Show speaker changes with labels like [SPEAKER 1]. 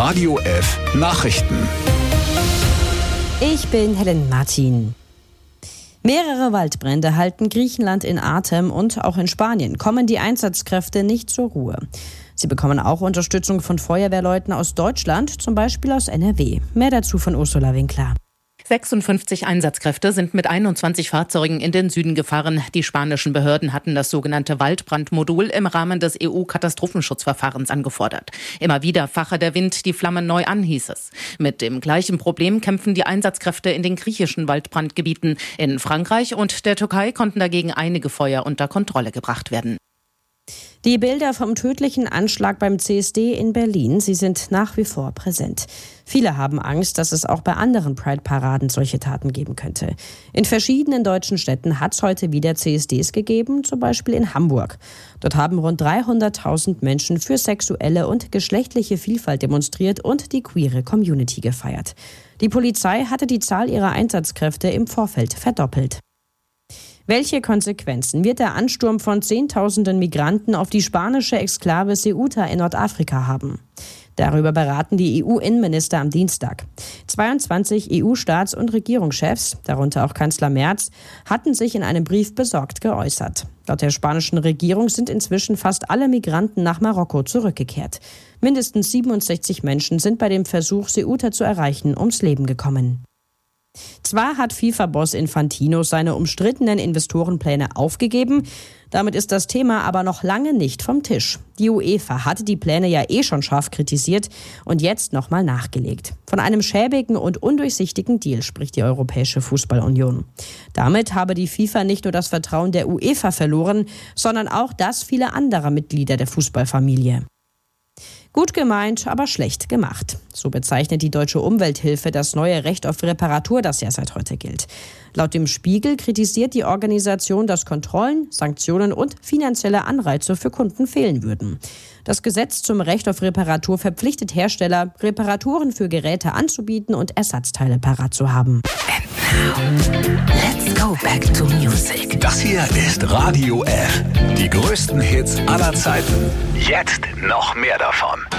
[SPEAKER 1] Radio F Nachrichten.
[SPEAKER 2] Ich bin Helen Martin. Mehrere Waldbrände halten Griechenland in Atem und auch in Spanien kommen die Einsatzkräfte nicht zur Ruhe. Sie bekommen auch Unterstützung von Feuerwehrleuten aus Deutschland, zum Beispiel aus NRW. Mehr dazu von Ursula Winkler.
[SPEAKER 3] 56 Einsatzkräfte sind mit 21 Fahrzeugen in den Süden gefahren. Die spanischen Behörden hatten das sogenannte Waldbrandmodul im Rahmen des EU-Katastrophenschutzverfahrens angefordert. Immer wieder fache der Wind die Flammen neu an, hieß es. Mit dem gleichen Problem kämpfen die Einsatzkräfte in den griechischen Waldbrandgebieten. In Frankreich und der Türkei konnten dagegen einige Feuer unter Kontrolle gebracht werden.
[SPEAKER 2] Die Bilder vom tödlichen Anschlag beim CSD in Berlin, sie sind nach wie vor präsent. Viele haben Angst, dass es auch bei anderen Pride-Paraden solche Taten geben könnte. In verschiedenen deutschen Städten hat es heute wieder CSDs gegeben, zum Beispiel in Hamburg. Dort haben rund 300.000 Menschen für sexuelle und geschlechtliche Vielfalt demonstriert und die queere Community gefeiert. Die Polizei hatte die Zahl ihrer Einsatzkräfte im Vorfeld verdoppelt. Welche Konsequenzen wird der Ansturm von Zehntausenden Migranten auf die spanische Exklave Ceuta in Nordafrika haben? Darüber beraten die EU-Innenminister am Dienstag. 22 EU-Staats- und Regierungschefs, darunter auch Kanzler Merz, hatten sich in einem Brief besorgt geäußert. Laut der spanischen Regierung sind inzwischen fast alle Migranten nach Marokko zurückgekehrt. Mindestens 67 Menschen sind bei dem Versuch, Ceuta zu erreichen, ums Leben gekommen. Zwar hat FIFA-Boss Infantino seine umstrittenen Investorenpläne aufgegeben, damit ist das Thema aber noch lange nicht vom Tisch. Die UEFA hatte die Pläne ja schon scharf kritisiert und jetzt nochmal nachgelegt. Von einem schäbigen und undurchsichtigen Deal spricht die Europäische Fußballunion. Damit habe die FIFA nicht nur das Vertrauen der UEFA verloren, sondern auch das vieler anderer Mitglieder der Fußballfamilie. Gut gemeint, aber schlecht gemacht. So bezeichnet die Deutsche Umwelthilfe das neue Recht auf Reparatur, das ja seit heute gilt. Laut dem Spiegel kritisiert die Organisation, dass Kontrollen, Sanktionen und finanzielle Anreize für Kunden fehlen würden. Das Gesetz zum Recht auf Reparatur verpflichtet Hersteller, Reparaturen für Geräte anzubieten und Ersatzteile parat zu haben.
[SPEAKER 1] And now, let's go back to music. Das hier ist Radio F. Die größten Hits aller Zeiten. Jetzt noch mehr davon.